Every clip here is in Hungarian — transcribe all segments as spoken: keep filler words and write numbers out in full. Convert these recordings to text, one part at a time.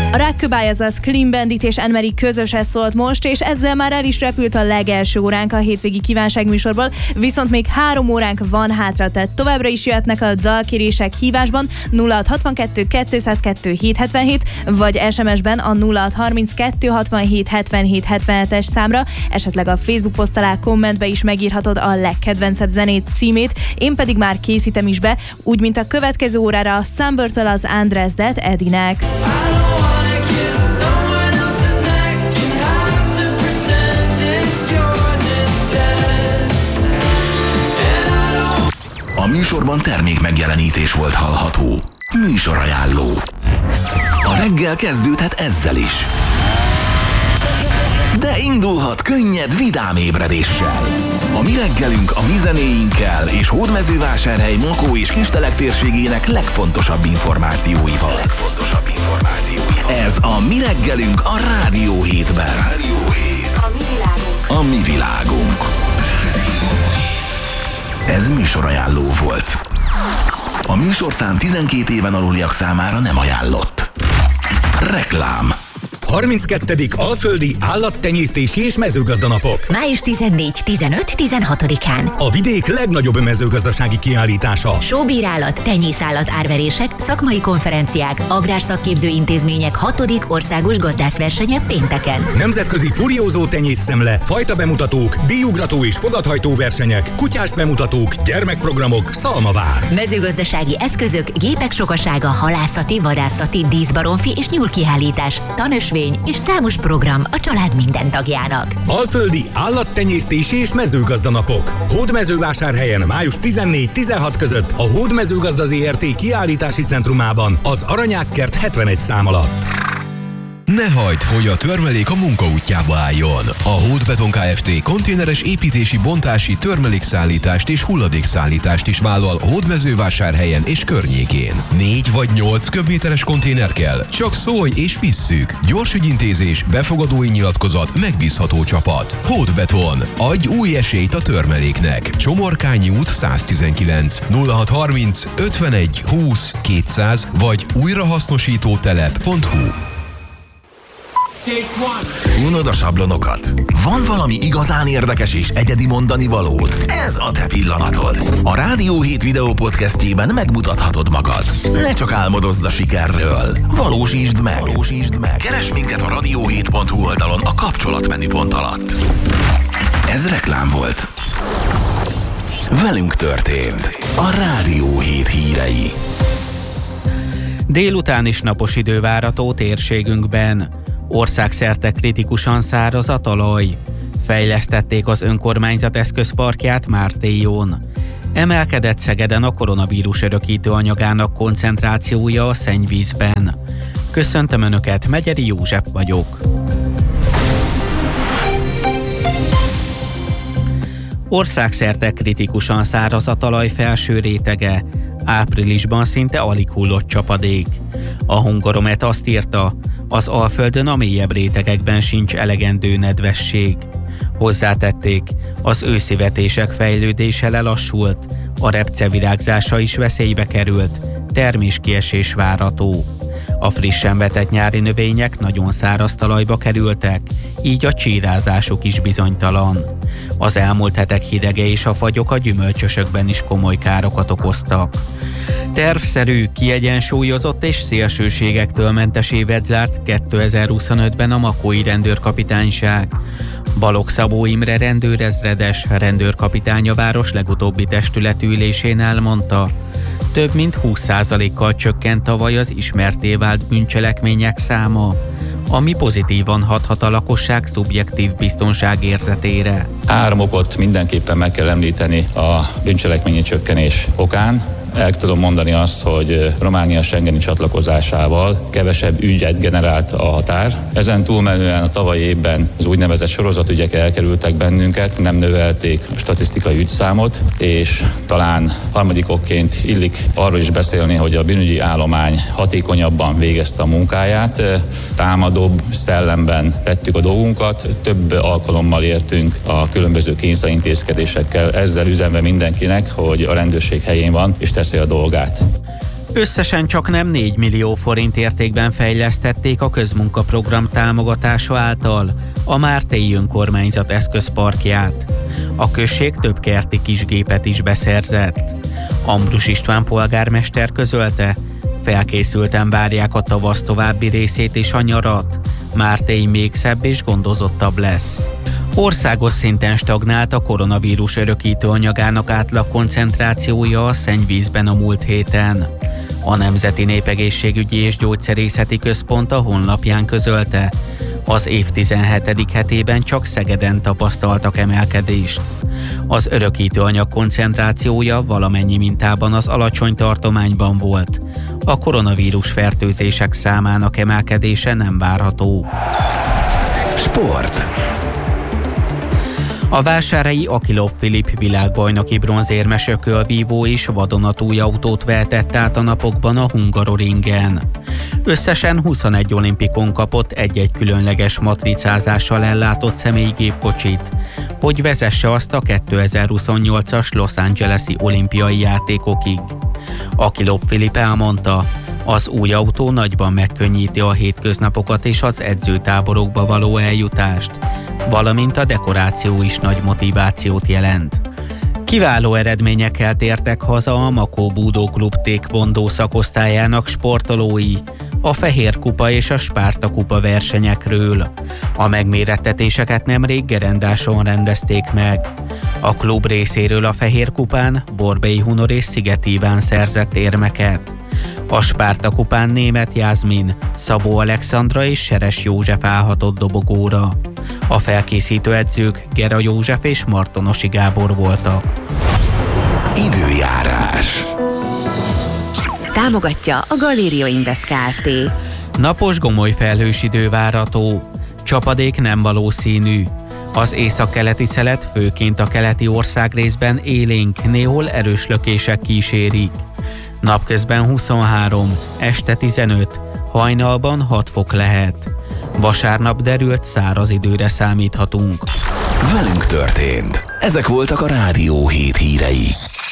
A Rock Goodbye, azaz Clean Bandit és Anne-Marie közösen szólt most, és ezzel már el is repült a legelső óránk a hétvégi kívánságműsorból, viszont még három óránk van hátra, tehát továbbra is jöhetnek a dalkérések hívásban nulla hat hatvankettő kétszázkettő hétszázhetvenhét, vagy es em es-ben a nulla hat harminckettő hatvanhét hetvenhét hetvenhetes számra, esetleg a Facebook poszt alá kommentbe is megírhatod a legkedvencebb zenét címét, én pedig már készítem is be, úgy mint a következő órára a Sunburn-től az Undressed-et Edinek. A műsorban termék megjelenítés volt hallható. Műsorajánló. A reggel kezdődhet ezzel is. De indulhat könnyed, vidám ébredéssel. A mi reggelünk a mi zenéinkkel és Hódmezővásárhely, Makó és Kistelek térségének legfontosabb információival. Legfontosabb információival. Ez a mi reggelünk a Rádió hétben. Rádió hét. A mi világunk. A mi világunk. Ez műsorajánló volt. A műsorszám tizenkét éven aluliak számára nem ajánlott. Reklám. harminckettedik Alföldi Állattenyésztési és Mezőgazdanapok. május tizennégy, tizenöt, tizenhatodikán. A vidék legnagyobb mezőgazdasági kiállítása. Sóbírállat, tenyészállat árverések, szakmai konferenciák, agrárszakképző intézmények hatodik országos gazdászversenye pénteken. Nemzetközi furiózó tenyészszemle, fajta bemutatók, díjugrató és fogadhajtó versenyek, kutyás bemutatók, gyermekprogramok, Szalmavár. Mezőgazdasági eszközök, gépek sokasága, halászati, vadászati, díszbaromfi és nyúlkiállítás, tanösvény és számos program a család minden tagjának. Alföldi Állattenyésztési és Mezőgazdanapok. Hódmezővásárhelyen május tizennégy tizenhat között a Hódmezőgazda zé er té kiállítási centrumában az Aranyákkert hetvenegy szám alatt. Ne hagyd, hogy a törmelék a munkaútjába álljon. A Hódbeton Kft. Konténeres építési, bontási, törmelékszállítást és hulladékszállítást is vállal Hódmezővásárhelyen és környékén. Négy vagy nyolc köbméteres konténer kell? Csak szólj és visszük. Gyors ügyintézés, befogadói nyilatkozat, megbízható csapat. Hódbeton. Adj új esélyt a törmeléknek. Csomorkányi út száztizenkilenc, nulla hat harminc, ötvenegy, húsz, kétszáz vagy újrahasznosítótelep pont hú. Unod a sablonokat? Van valami igazán érdekes és egyedi mondani valód? Ez a te pillanatod. A Rádió hét videó podcastjében megmutathatod magad. Ne csak álmodozz a sikerről. Valósítsd meg. Valósítsd meg. Keresd minket a rádió hét pont hú oldalon a kapcsolatmenüpont alatt. Ez reklám volt. Velünk történt. A Rádió hét hírei. Délután is napos idő várható térségünkben. Országszerte kritikusan száraz a talaj. Fejlesztették az önkormányzat eszközparkját Mártéjon. Emelkedett Szegeden a koronavírus örökítő anyagának koncentrációja a szennyvízben. Köszöntöm Önöket, Megyeri József vagyok. Országszerte kritikusan száraz a talaj felső rétege. Áprilisban szinte alig hullott csapadék. A Hungaromet azt írta, az Alföldön a mélyebb rétegekben sincs elegendő nedvesség. Hozzátették, az őszi vetések fejlődése lelassult, a repce virágzása is veszélybe került, terméskiesés várható. A frissen vetett nyári növények nagyon száraz talajba kerültek, így a csírázásuk is bizonytalan. Az elmúlt hetek hidege és a fagyok a gyümölcsösökben is komoly károkat okoztak. Tervszerű, kiegyensúlyozott és szélsőségektől mentes évet zárt kétezer-huszonötben a makói rendőrkapitányság. Balogh Szabó Imre rendőrezredes, rendőrkapitány a város legutóbbi testületülésén elmondta, több mint húsz százalékkal csökkent tavaly az ismertté vált bűncselekmények száma, ami pozitívan hathat a lakosság szubjektív biztonságérzetére. Három okot mindenképpen meg kell említeni a bűncselekményi csökkenés okán. El tudom mondani azt, hogy Románia schengeni csatlakozásával kevesebb ügyet generált a határ. Ezen túlmenően a tavalyi évben az úgynevezett sorozatügyek elkerültek bennünket, nem növelték a statisztikai ügyszámot, és talán harmadik okként illik arról is beszélni, hogy a bűnügyi állomány hatékonyabban végezte a munkáját, támadóbb szellemben tettük a dolgunkat, több alkalommal értünk a különböző kényszerintézkedésekkel, ezzel üzenve mindenkinek, hogy a rendőrség helyén van, és teszi a dolgát. Összesen csak nem négy millió forint értékben fejlesztették a közmunkaprogram támogatása által a Mártélyi önkormányzat eszközparkját. A község több kerti kisgépet is beszerzett. Ambrus István polgármester közölte, felkészülten várják a tavasz további részét és a nyarat. Mártély még szebb és gondozottabb lesz. Országos szinten stagnált a koronavírus örökítő anyagának átlag koncentrációja a szennyvízben a múlt héten. A Nemzeti Népegészségügyi és Gyógyszerészeti Központ a honlapján közölte, az év tizenhetedik hetében csak Szegeden tapasztaltak emelkedést. Az örökítő anyag koncentrációja valamennyi mintában az alacsony tartományban volt. A koronavírus fertőzések számának emelkedése nem várható. Sport. A vásárhelyi Akilov Filip világbajnoki bronzérmes ökölvívó és vadonatúj autót vehetett át a napokban a Hungaroringen. Összesen huszonegy olimpikon kapott egy-egy különleges matricázással ellátott személygépkocsit, hogy vezesse azt a kétezer-huszonnyolcas Los Angeles-i olimpiai játékokig. Akilov Filip elmondta, az új autó nagyban megkönnyíti a hétköznapokat és az edzőtáborokba való eljutást, valamint a dekoráció is nagy motivációt jelent. Kiváló eredményekkel tértek haza a Makó Búdó Klub taekwondo szakosztályának sportolói a Fehér Kupa és a Spárta Kupa versenyekről. A megmérettetéseket nemrég Gerendáson rendezték meg. A klub részéről a Fehér Kupán Borbély Hunor és Szigeti Iván szerzett érmeket. A Spárta Kupán Németh Jászmin, Szabó Alexandra és Seres József állhatott dobogóra. A felkészítő edzők Gera József és Martonosi Gábor voltak. Időjárás. Támogatja a Galéria Invest Kft. Napos gomoly felhős idő várható. Csapadék nem valószínű. Az északkeleti szelet főként a keleti országrészben élénk, néhol erős lökések kísérik. Napközben huszonhárom, este tizenöt, hajnalban hat fok lehet. Vasárnap derült száraz időre számíthatunk. Velünk történt. Ezek voltak a Rádió hét hírei.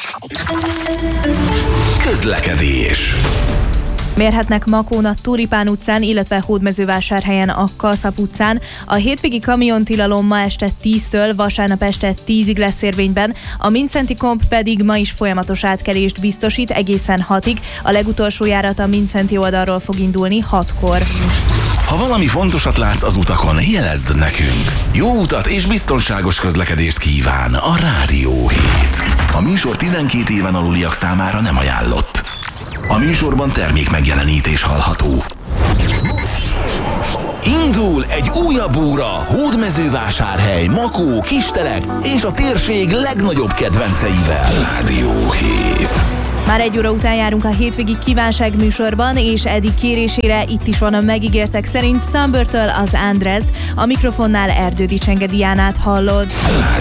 Közlekedés. Mérhetnek Makón a Turipán utcán, illetve Hódmezővásárhelyen a Kaszap utcán. A hétvégi kamiontilalom ma este tíztől vasárnap este tízig lesz érvényben, a Mindszenty Komp pedig ma is folyamatos átkelést biztosít egészen hatig. A legutolsó járat a Mindszenty oldalról fog indulni hatkor. Ha valami fontosat látsz az utakon, jelezd nekünk. Jó utat és biztonságos közlekedést kíván a Rádió hét. A műsor tizenkét éven aluliak számára nem ajánlott. A műsorban termék megjelenítés hallható. Indul egy újabb óra Hódmezővásárhely, Makó, Kistelek és a térség legnagyobb kedvenceivel. Rádió hét. Már egy óra után járunk a hétvégi kívánság műsorban, és Edi kérésére itt is van a megígértek szerint Sunburn-től az Andrest, a mikrofonnál Erdődi Csenge Diánát hallod.